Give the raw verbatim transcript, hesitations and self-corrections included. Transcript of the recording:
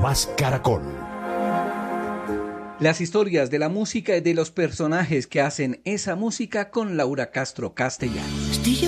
más Caracol. Las historias de la música y de los personajes que hacen esa música con Laura Castro Castellanos. Estoy